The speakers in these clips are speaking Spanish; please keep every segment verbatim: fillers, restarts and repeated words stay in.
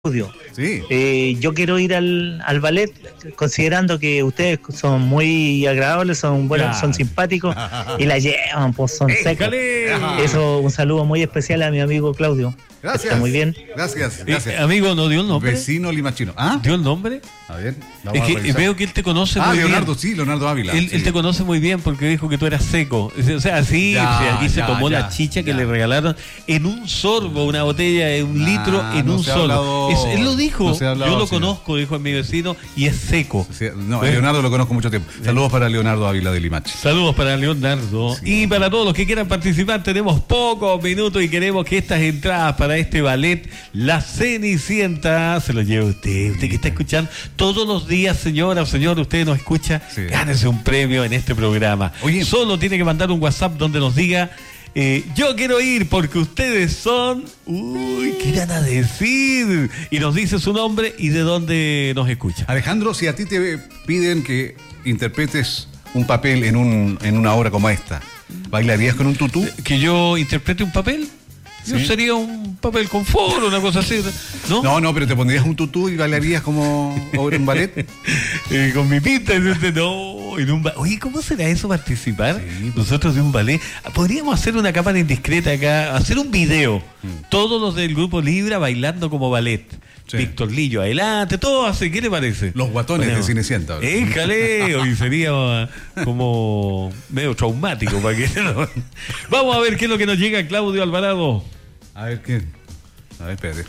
Claudio, Sí. eh, yo quiero ir al, al ballet, considerando que ustedes son muy agradables, son buenos, Ya. son simpáticos y la llevan, pues son secos. ¡Éjale! Eso, un saludo muy especial a mi amigo Claudio. Gracias. Está muy bien. Gracias, Eh, gracias. amigo, ¿no dio el nombre? Vecino limachino. ¿Ah? ¿Dio el nombre? A ver, vamos Es a que revisar. veo que él te conoce Ah, muy Leonardo, bien. sí, Leonardo Ávila. Él, sí. él te conoce muy bien porque dijo que tú eras seco. O sea, así, Ya, o sea, aquí se ya, tomó ya, la chicha que ya. le regalaron en un sorbo, una botella de un Ah, litro en no un se ha sorbo. hablado- Es- él lo dijo, no se ha hablado, yo lo señor. conozco, dijo mi vecino, y es seco. Sí, no, a Bueno. Leonardo lo conozco mucho tiempo. Saludos para Leonardo Ávila de Limache. Saludos para Leonardo. Sí. Y para todos los que quieran participar, tenemos pocos minutos y queremos que estas entradas para este ballet, La Cenicienta, se lo lleve usted. Usted que está escuchando todos los días, señora o señor, usted nos escucha, Sí. gánese un premio en este programa. Oye. Solo tiene que mandar un WhatsApp donde nos diga, eh, yo quiero ir porque ustedes son... Uy, ¿qué van a decir? Y nos dice su nombre y de dónde nos escucha. Alejandro, si a ti te piden que interpretes un papel en, un, en una obra como esta, ¿bailarías con un tutú? ¿Que yo interprete un papel? Yo Sí. sería un papel con foro, una cosa así, ¿no? No, no, pero te pondrías un tutú y bailarías como obra en ballet. Eh, con mi pinta, dice usted, no, en un ba- Oye, ¿cómo será eso participar? Sí. Nosotros de un ballet. Podríamos hacer una cámara indiscreta acá, hacer un video. Todos los del grupo Libra bailando como ballet. Sí. Víctor Lillo, adelante, todo así, ¿qué le parece? Los guatones Ponemos. de Cenicienta. ahora. Éjale, hoy sería como medio traumático para que no- Vamos a ver qué es lo que nos llega, Claudio Alvarado. A ver qué. A ver, espérate.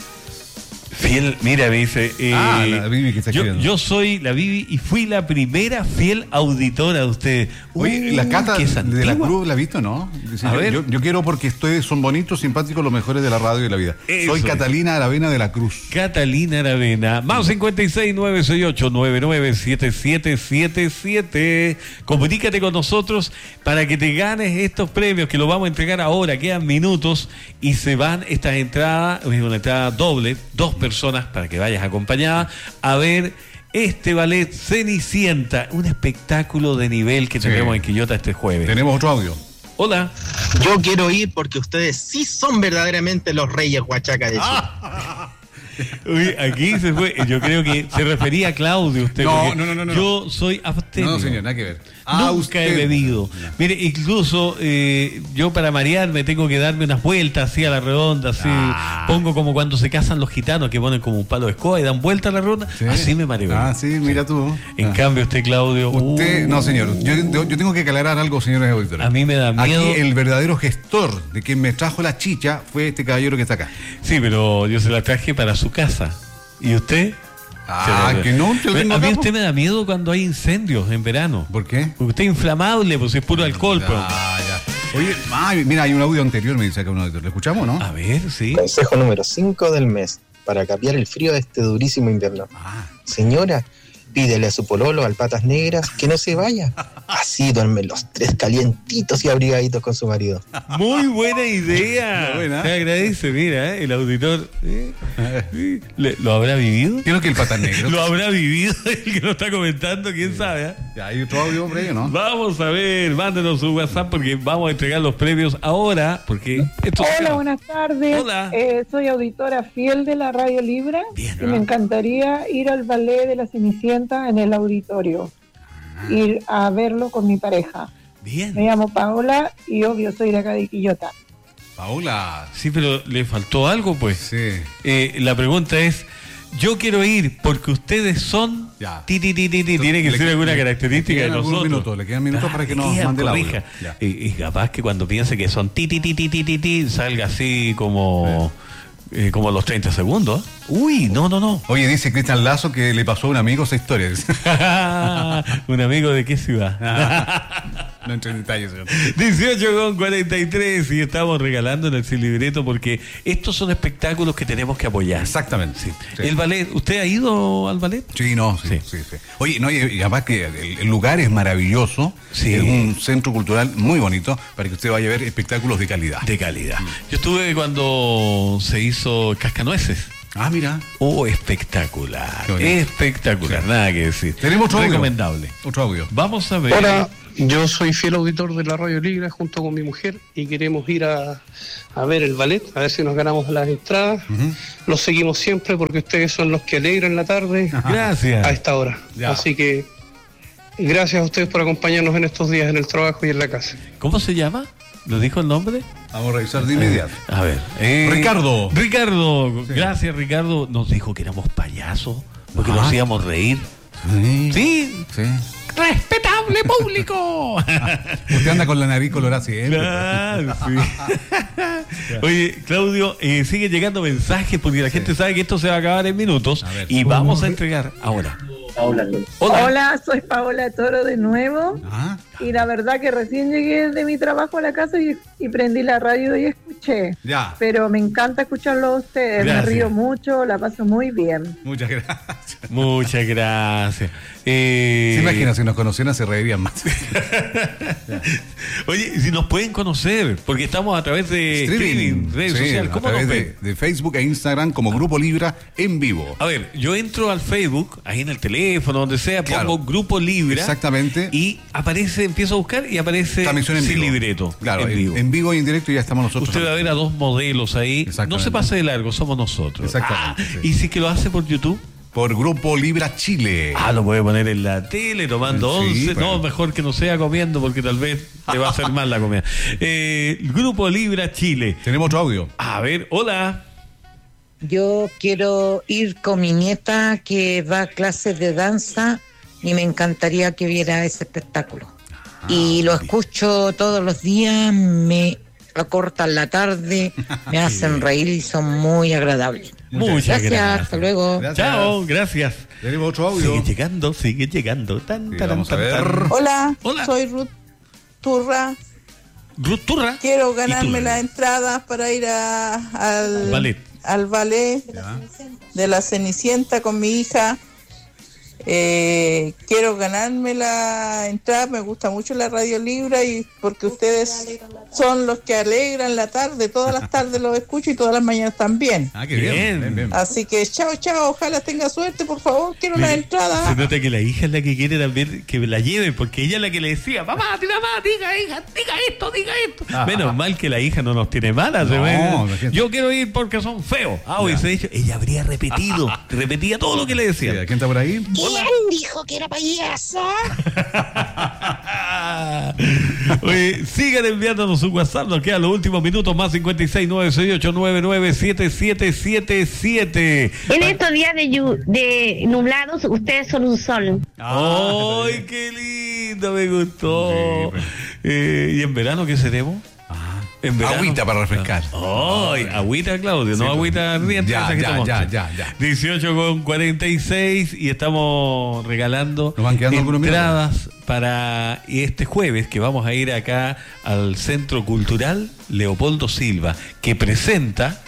Fiel, mira, me dice. eh, Ah, la Bibi que está yo, escribiendo. yo soy la Bibi y fui la primera fiel auditora de usted. Oye, Uy, la Cata qué de la antigua. Cruz, ¿la has visto, no? Dice, A yo, ver. Yo, yo quiero porque ustedes son bonitos, simpáticos, los mejores de la radio y de la vida. Eso Soy es. Catalina Aravena de la Cruz. Catalina Aravena, más cincuenta y seis, nueve seis ocho, nueve nueve siete siete siete siete. Comunícate con nosotros para que te ganes estos premios que los vamos a entregar ahora. Quedan minutos y se van estas entradas, es una entrada doble, dos personas para que vayas acompañada a ver este ballet Cenicienta, un espectáculo de nivel que Sí. tendremos en Quillota este jueves. Tenemos otro audio. Hola. Yo quiero ir porque ustedes sí son verdaderamente los reyes huachaca de Chile. Ah. Uy, aquí se fue. Yo creo que se refería a Claudio usted. No, porque no, no, no, no. Yo soy abstemio. No, señor, nada que ver. Nunca Ah, usted. he bebido. No. Mire, incluso eh, yo para marearme tengo que darme unas vueltas así a la redonda, así. Ah. Pongo como cuando se casan los gitanos que ponen como un palo de escoba y dan vuelta a la redonda. ¿Sí? Así me mareo. Ah, sí, mira tú. En Ah. cambio, usted, Claudio. Usted, uh, no, señor. Yo, yo- yo tengo que aclarar algo, señores auditores. A mí me da miedo. Aquí el verdadero gestor de quien me trajo la chicha fue este caballero que está acá. Sí, pero yo se la traje para su casa. ¿Y usted? Ah, Se- que no, te lo tengo A mí acá, usted po. me da miedo cuando hay incendios en verano. ¿Por qué? Porque usted es inflamable, pues es puro alcohol. Pues. Ah, ya. Oye, ay, mira, hay un audio anterior, me dice acá uno auditor. ¿Lo escuchamos, no? A ver, sí. Consejo número cinco del mes para capear el frío de este durísimo invierno. Ah, Señora, pídele a su pololo, al patas negras, que no se vaya. Así duermen los tres calientitos y abrigaditos con su marido. Muy buena idea. Muy buena. Se agradece, mira, ¿eh? El auditor. ¿eh? Sí. Le- ¿Lo habrá vivido? creo que el pata negro. ¿Lo habrá vivido el que lo está comentando? ¿Quién sabe? ¿eh? Ya, hay otro audio, hombre, ¿no? Vamos a ver, mándenos su WhatsApp porque vamos a entregar los premios ahora. Porque esto se Hola, acaba. buenas tardes. Hola. Eh, soy auditora fiel de la Radio Libre Bien, y ¿no? me encantaría ir al ballet de la Cenicienta en el auditorio. Ir a verlo con mi pareja. Me Bien. llamo Paola y obvio soy de acá de Quillota. Paola. Sí, pero le faltó algo, pues. Sí. Eh, la pregunta es, yo quiero ir porque ustedes son... Ya. Ti, ti, ti, ti, ti. Tiene que Le- ser alguna le- característica le de quedan algunos nosotros. minutos, le quedan minutos para que nos queda, mande el audio. corrija. Ya. Y, y capaz que cuando piense que son ti, ti, ti, ti, ti, ti, ti, salga así como... eh, como los treinta segundos. Uy, no, no, no. Oye, dice Cristian Lazo que le pasó a un amigo esa historia. Un amigo de qué ciudad. No entré en detalles, señor. dieciocho con cuarenta y tres y estamos regalando en el Sin Libreto porque estos son espectáculos que tenemos que apoyar. Exactamente. Sí. Sí. El ballet, ¿usted ha ido al ballet? Sí, no, sí, Sí. sí, sí. Oye, no, y, y además que el, el lugar es maravilloso. Sí. Es un centro cultural muy bonito para que usted vaya a ver espectáculos de calidad. De calidad. Yo estuve cuando se hizo Cascanueces. Ah, mira. Oh, espectacular. Qué bonito. Espectacular, nada que decir. Tenemos otro audio. Recomendable. Otro audio. Vamos a ver. Hola, Yo soy fiel auditor de la Radio Libre junto con mi mujer y queremos ir a, a ver el ballet, a ver si nos ganamos las entradas. Uh-huh. Los seguimos siempre porque ustedes son los que alegran la tarde. Gracias. A esta hora. Ya. Así que gracias a ustedes por acompañarnos en estos días en el trabajo y en la casa. ¿Cómo se llama? ¿Lo dijo el nombre? Vamos a revisar de inmediato. Eh, a ver. Eh, Ricardo. Ricardo. Sí. Gracias, Ricardo. Nos dijo que éramos payasos porque nos íbamos a reír. Sí. Sí. Sí. ¡Respetable público! Usted anda con la nariz colorada siempre. Claro, sí. Oye, Claudio, eh, sigue llegando mensajes porque la sí. gente sabe que esto se va a acabar en minutos y vamos a entregar ahora. Hola. Hola, soy Paola Toro de nuevo. ¿Ah? Y la verdad que recién llegué de mi trabajo a la casa y, y prendí la radio y escuché. Ya. Pero me encanta escucharlo a ustedes. Gracias. Me río mucho, la paso muy bien. Muchas gracias. Muchas gracias. Eh... ¿Se imagina si nos conocieran se reirían más? Oye, si nos pueden conocer, porque estamos a través de streaming, streaming redes sí, sociales. ¿Cómo a través nos de, ven? de Facebook e Instagram como Grupo Libra en vivo. A ver, yo entro al Facebook, ahí en el teléfono, donde sea, claro. pongo Grupo Libra. Exactamente. Y aparece, empiezo a buscar y aparece en sin vivo. libreto. Claro, en vivo. En vivo y en directo ya estamos nosotros. Usted va a ver a dos modelos ahí. No se pase de largo, somos nosotros. Exactamente. Ah, sí. ¿Y si que lo hace por YouTube? Por Grupo Libra Chile. Ah, lo puede poner en la tele tomando sí, once. Bueno. No, mejor que no sea comiendo porque tal vez te va a hacer mal la comida. Eh, Grupo Libra Chile. Tenemos otro audio. A ver, hola. Yo quiero ir con mi nieta que va a clases de danza y me encantaría que viera ese espectáculo. Ah, y lo escucho todos los días, me acortan la tarde, me hacen reír y son muy agradables. Muchas gracias. gracias. Hasta luego. Gracias. Chao, gracias. Tenemos otro audio. Sigue llegando, sigue llegando. Tan, sí, tan, vamos tan, a ver. tan. Hola, Hola, soy Ruth Turra. Ruth Turra. Quiero ganarme las entradas para ir a, al ballet, al ballet de la Cenicienta con mi hija. Eh, quiero ganarme la entrada, me gusta mucho la Radio Libre y porque ustedes son los que alegran la tarde, todas las tardes los escucho y todas las mañanas también. Ah, qué bien, bien, bien, bien. Así que chao, chao, ojalá tenga suerte, por favor, quiero la entrada. Se nota que la hija es la que quiere también que la lleven, porque ella es la que le decía, mamá, mamá, diga hija, diga esto, diga esto. Ah, Menos mal que la hija no nos tiene malas. No, yo quiero ir porque son feos. Ah, hubiese dicho, ella habría repetido, repetía todo lo que le decía. Sí, ¿quién está por ahí? ¿Quién dijo que era payaso? Oye, sigan enviándonos un WhatsApp, nos quedan los últimos minutos, más cincuenta y seis, nueve seis ocho, nueve nueve siete siete siete siete. En estos días de, yu, de nublados, ustedes son un sol. ¡Ay, qué lindo! Me gustó. Sí, pues. eh, ¿Y en verano qué seremos? En verano, agüita para refrescar. Ay, oh, agüita, Claudio, sí, no agüita ardiente. Ya, ya, ya, ya, ya. dieciocho con cuarenta y seis y estamos regalando Nos van quedando entradas para este jueves que vamos a ir acá al Centro Cultural Leopoldo Silva, que presenta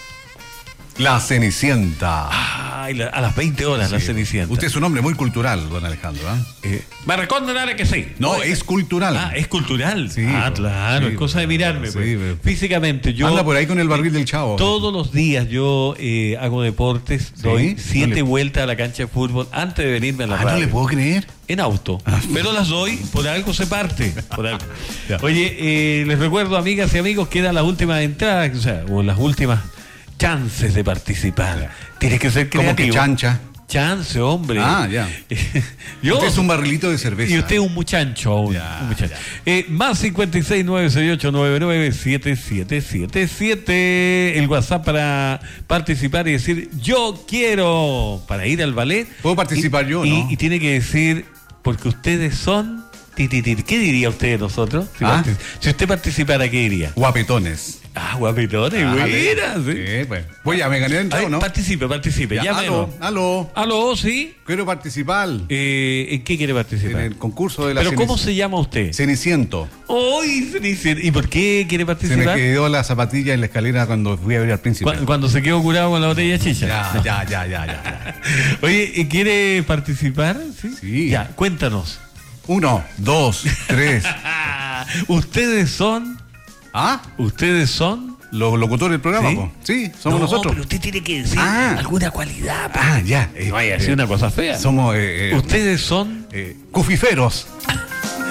La Cenicienta. Ay, la, a las veinte horas, sí. La Cenicienta. Usted es un hombre muy cultural, don Alejandro, ¿eh? eh me responde que sí. No, Oye, es cultural. Ah, es cultural. Sí, ah, claro, sí, es cosa de mirarme. Sí, pues. Físicamente, yo... Anda por ahí con el barril del Chavo. Todos los días yo eh, hago deportes, ¿sí? Doy siete no le... vueltas a la cancha de fútbol antes de venirme a la ah, radio. ¿No le puedo creer? En auto. Ah, pero las doy, por algo se parte. Por algo. Oye, eh, les recuerdo, amigas y amigos, quedan las últimas entradas, o sea, o las últimas chances de participar. Tienes que ser creativo. ¿Cómo que chancha? Chance, hombre. Ah, ya. Yo, usted es un barrilito de cerveza. Y usted es un muchacho aún. Ya, un muchacho. Eh, más cincuenta y seis, nueve seis ocho, nueve nueve siete siete siete siete. El WhatsApp para participar y decir, yo quiero, para ir al ballet. ¿Puedo participar y, yo, y, no? Y tiene que decir, porque ustedes son... ¿Qué diría usted de nosotros? Si, ¿Ah? si usted participara, ¿qué diría? Guapetones. Ah, guapetones, ah, buena, sí. Sí, pues. Pues ya me gané el entrado, ¿no? Participe, participe. Ya, aló, aló. Aló, sí. Quiero participar. Eh, ¿En qué quiere participar? En el concurso de la ¿Pero cómo se llama usted? Ceniciento. ¡Uy, Ceniciento! ¿Y por qué quiere participar? Se me quedó la zapatilla en la escalera cuando fui a ver al príncipe. Cuando, cuando se quedó curado con la botella de chicha. Ya, ya, ya, ya, ya. Oye, ¿quiere participar? Sí. Sí. Ya, cuéntanos. Uno, dos, tres. ¿Ustedes son? ¿Ah? ¿Ustedes son? Los locutores del programa, ¿sí? Po. Sí, somos no, nosotros. Pero usted tiene que decir ah. alguna cualidad. Ah, ya. Eh, vaya a decir eh, una cosa fea. Somos. Eh, ¿Ustedes son? Eh, cufiferos.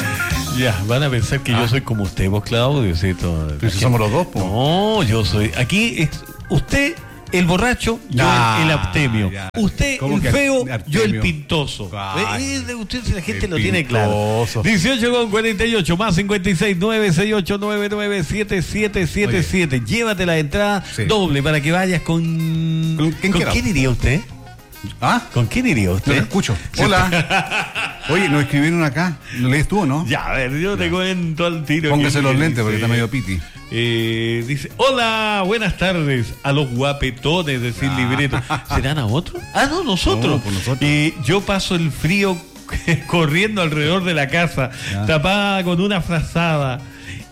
Ya, van a pensar que ah. yo soy como usted, vos, Claudio, ¿cierto? Pero si somos los dos, pues. No, yo soy. Aquí es usted el borracho, yo ah, el, el abstemio. Ya. Usted el feo, Artemio? Yo el pintoso. Ay, de usted si la gente lo pintoso. Tiene claro. dieciocho con cuarenta y ocho más cincuenta y seis, nueve seis ocho, nueve nueve siete siete siete siete. Llévate la entrada sí. doble para que vayas con. ¿Con quién, ¿Con quién iría usted? ¿Ah? ¿Con quién iría usted? No lo escucho. Hola. Oye, nos escribieron acá. ¿Lo lees tú o no? Ya, a ver, yo ya. Te cuento al tiro. Póngase los lentes porque está medio piti. Eh, dice, hola, buenas tardes a los guapetones de Sin ah. Libreto. ¿Serán a otros? Ah, no, nosotros. No, por nosotros. Eh, yo paso el frío corriendo alrededor de la casa, ya. tapada con una frazada.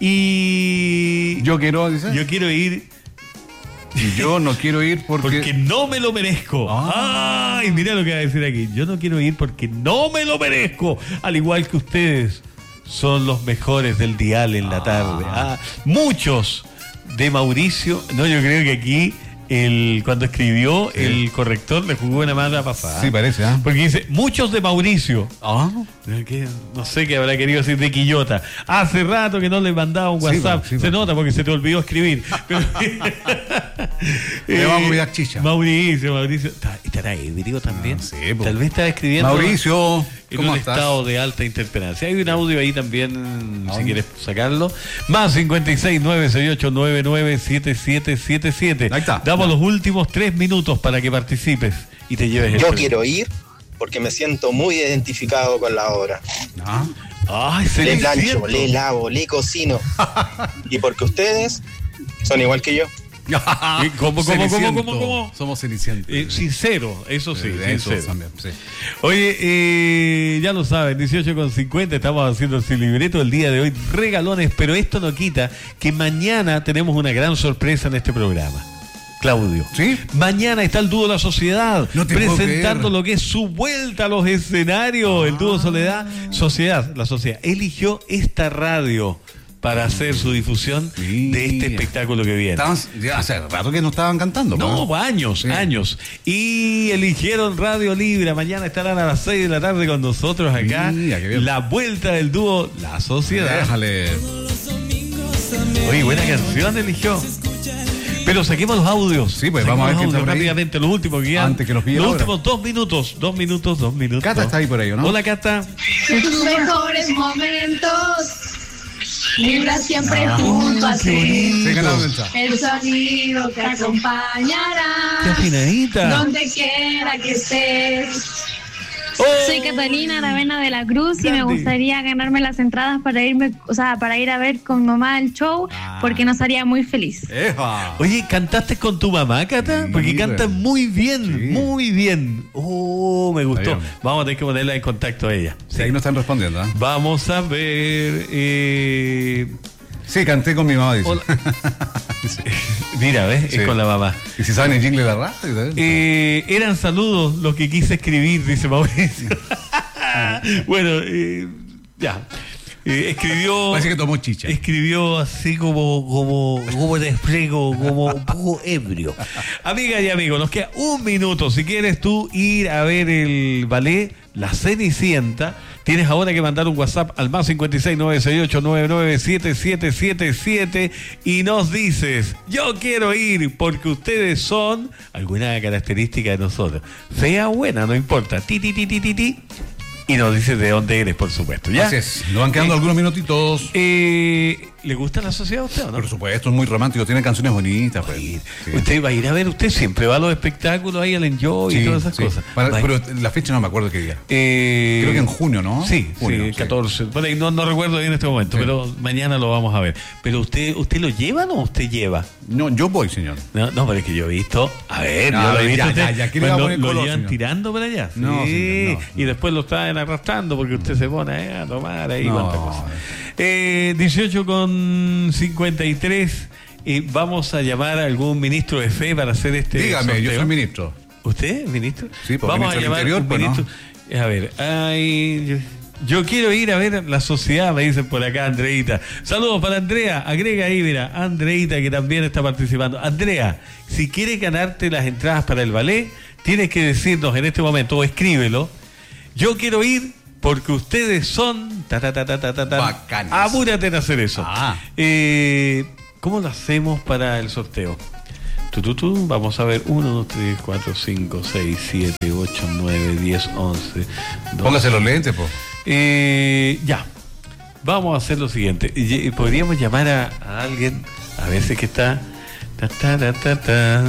Y yo quiero, dice. Yo quiero ir. Y yo no quiero ir porque... Porque no me lo merezco. Ah. Ay, mira lo que va a decir aquí. Yo no quiero ir porque no me lo merezco. Al igual que ustedes son los mejores del dial en la tarde. Ah. Ah, muchos de Mauricio. No, yo creo que aquí el cuando escribió sí. el corrector le jugó una mala pasada. Sí, parece, ¿eh? Porque dice, muchos de Mauricio. Ah. No sé qué habrá querido decir de Quillota. Hace rato que no le mandaba un WhatsApp. Sí, sí, se nota porque se te olvidó escribir. Pero, le vamos a mirar chicha. Mauricio, Mauricio. ¿Estará ebrio también? Ah, sí, tal vez está escribiendo. Mauricio, en un estás? estado de alta interpelancia. Hay un audio ahí también, ¿dónde? Si quieres sacarlo. Más cincuenta y seis, nueve seis ocho, nueve nueve siete siete siete siete. Ahí está. Damos no. los últimos tres minutos para que participes y te lleves el Yo quiero ir porque me siento muy identificado con la obra. Ah. Ay, se le plancho, le lavo, le cocino. Y porque ustedes son igual que yo. ¿Cómo, cómo, cómo, cómo, cómo? Somos cenicientos. Eh, sincero, eso sí, eh, sincero. Eso también, sí. Oye, eh, ya lo saben, dieciocho con cincuenta, estamos haciendo el Sin Libreto el día de hoy, regalones, pero esto no quita que mañana tenemos una gran sorpresa en este programa. Claudio. ¿Sí? Mañana está el dúo La Sociedad no te presentando lo que es su vuelta a los escenarios. Ah. El dúo Soledad, Sociedad, La Sociedad eligió esta radio para hacer su difusión sí. de este espectáculo que viene. Estaban, ya hace rato que no estaban cantando. No, ¿no? años, sí. años. Y eligieron Radio Libre. Mañana estarán a las seis de la tarde con nosotros acá. Mira, la vuelta del dúo La Sociedad. Déjale. Oye, buena canción eligió. Pero saquemos los audios. Sí, pues vamos a ver qué está rápidamente, los últimos que Antes que los Los ahora. últimos dos minutos, dos minutos, dos minutos. Cata está ahí por ahí, ¿no? Hola, Cata. En tus mejores momentos, Libra siempre ah, junto a ti. El sonido que acompañará. Qué afinadita. Donde quiera que estés. Oh, soy Catalina Aravena de la Cruz grande. Y me gustaría ganarme las entradas para irme, o sea, para ir a ver con mamá el show, ah. porque nos haría muy feliz. Eja. Oye, ¿cantaste con tu mamá, Cata? Sí, porque canta muy bien, sí. muy bien. Oh, me gustó. Vamos a tener que ponerla en contacto a ella. Sí, ahí no están respondiendo, ¿eh? Vamos a ver. Eh... Sí, canté con mi mamá, dice. sí. Mira, ¿ves? Sí. Es con la mamá. ¿Y si saben el jingle de la radio? Eh, eran saludos los que quise escribir, dice Mauricio. Bueno, eh, ya. Eh, escribió. Parece que tomó chicha. Escribió así como, como, como te explico, como un poco ebrio. Amigas y amigos, nos queda un minuto. Si quieres tú ir a ver el ballet La Cenicienta, tienes ahora que mandar un WhatsApp al más cincuenta y seis, nueve seis ocho, nueve nueve siete siete siete siete y nos dices, yo quiero ir porque ustedes son alguna característica de nosotros. Fea o buena, no importa. Ti, ti, ti, ti, ti, ti. Y nos dices de dónde eres, por supuesto. ¿Ya? Así es. Nos van quedando eh, algunos minutitos. Eh, ¿Le gusta La Sociedad a usted o no? Por supuesto, es muy romántico. Tiene canciones bonitas. Pues. Sí. Usted va a ir a ver, usted siempre va a los espectáculos, ahí al Enjoy sí, y todas esas sí. cosas. Para, pero la fecha no me acuerdo qué día. Eh, Creo que en junio, ¿no? Sí, junio, sí, catorce. Por ahí no, no recuerdo bien en este momento, sí. pero mañana lo vamos a ver. ¿Pero usted usted lo lleva o usted lleva? No, yo voy, señor. No, no, pero es que yo he visto. A ver, no, yo lo he visto. Ya, ya, ya, lo, lo color, llevan señor? tirando para allá. Sí, no, señor, no, no. Y después lo traen arrastrando porque usted se pone eh, a tomar ahí no. cuántas cosas. Eh, dieciocho con cincuenta y tres. Eh, vamos a llamar a algún ministro de fe para hacer este. Dígame, sorteo. Yo soy ministro. ¿Usted es ministro? Sí, pues vamos ministro a llamar interior, a un ministro. Pues no. A ver, ay, yo, yo quiero ir a ver La Sociedad, me dicen por acá, Andreita. Saludos para Andrea, agrega ahí, mira, Andreita que también está participando. Andrea, si quieres ganarte las entradas para el ballet, tienes que decirnos en este momento, o escríbelo, yo quiero ir porque ustedes son... Ta, ta, ta, ta, ta, ta, ta. Bacanes. Apúrate en hacer eso. Ah. Eh, ¿Cómo lo hacemos para el sorteo? Tu, tu, tu. Vamos a ver, uno, dos, tres, cuatro, cinco, seis, siete, ocho, nueve, diez, once. Póngase los lentes, po. Eh, ya. Vamos a hacer lo siguiente. Y- Podríamos llamar a, a alguien, a veces que está... Ta, ta, ta, ta, ta,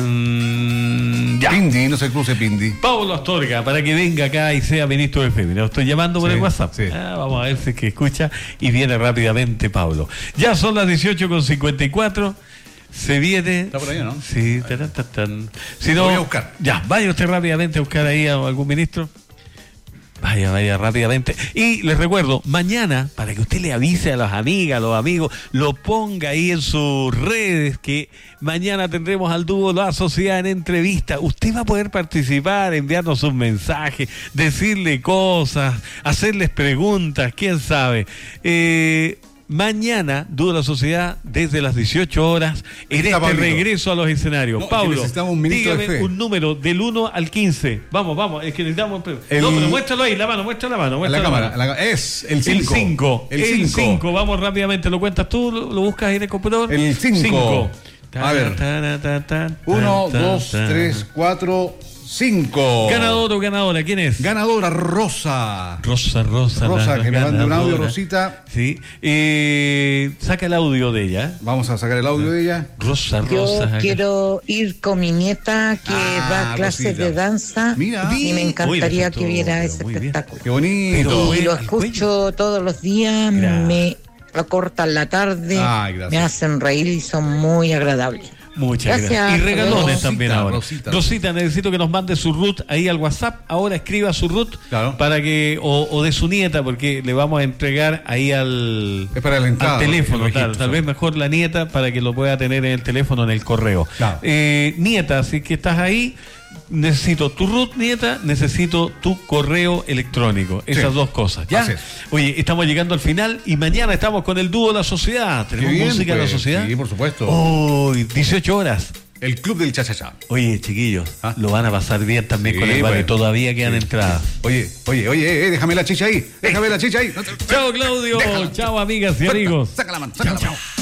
mm, ya. Pindi, no se cruce Pindi. Pablo Astorga, para que venga acá y sea ministro de F M. Lo estoy llamando por Sí, el WhatsApp. sí. Ah, vamos a ver si es que escucha y viene rápidamente Pablo. Ya son las dieciocho con cincuenta y cuatro. Se viene. Está por ahí, ¿no? Sí, tarán, tarán. Si no, Lo voy a buscar. Ya, vaya usted rápidamente a buscar ahí a algún ministro. Vaya, vaya rápidamente. Y les recuerdo, mañana, para que usted le avise a las amigas, a los amigos, lo ponga ahí en sus redes, que mañana tendremos al dúo La Sociedad en entrevista. Usted va a poder participar, enviarnos un mensaje, decirle cosas, hacerles preguntas, quién sabe. Eh... Mañana, Dúo La Sociedad, desde las dieciocho horas, en Está este Pablito. regreso a los escenarios. No, es que Pablo, necesitamos un minuto de dígame fe. un número del uno al quince. Vamos, vamos, es que necesitamos... El- No, pero muéstralo ahí, la mano, muestra la mano. A Muestra la la cámara. mano. a la- es el El cinco. cinco. El El cinco. cinco. Vamos rápidamente, ¿lo cuentas tú? ¿Lo, lo buscas ahí en el computador? El cinco. A ver. Uno, dos, tres, cuatro, cinco. Ganador o ganadora, ¿quién es? Ganadora Rosa. Rosa, Rosa. Rosa, la que me mande un audio, ganadora. Rosita. Sí. Eh, saca el audio de ella. Vamos a sacar el audio de ella. Rosa, Yo Rosa. quiero ir con mi nieta que Ah, va a clases Rosita. de danza Mira. y me encantaría Oye, que viera pero ese muy bien. espectáculo. Qué bonito. Pero- Y lo al escucho todos los días, Gracias. me acortan la tarde, Ay, gracias. me hacen reír y son muy agradables. Muchas gracias. Gracias. Y regalones Rosita, también ahora. Rosita. Rosita, necesito que nos mande su root ahí al WhatsApp. Ahora escriba su root Claro. para que, o, o de su nieta, porque le vamos a entregar ahí al, Es para la entrada, al teléfono. el Tal, registro. tal vez mejor la nieta para que lo pueda tener en el teléfono, en el correo. Claro. Eh, nieta, si que estás ahí, necesito tu root, nieta, necesito tu correo electrónico. Esas Sí. dos cosas. ¿ya? Así es. Oye, estamos llegando al final y mañana estamos con el dúo La Sociedad. Qué ¿Tenemos bien, música de pues. La Sociedad? Sí, por supuesto. Uy, dieciocho horas. El club del cha-cha-cha. Oye, chiquillos, ¿Ah? lo van a pasar bien también Sí, con el vale. bueno. Todavía quedan Sí. entradas. Oye, oye, oye, eh, déjame la chicha ahí. Déjame la chicha ahí. No te- Chao, Claudio. Déjala. Chao, amigas y Suelta. amigos. Saca la mano, saca la mano.